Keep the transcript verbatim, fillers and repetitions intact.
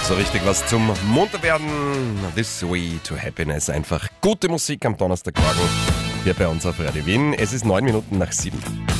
So richtig was zum Munterwerden. This Way to Happiness. Einfach gute Musik am Donnerstagmorgen hier bei uns auf Radio Wien. Es ist neun Minuten nach sieben.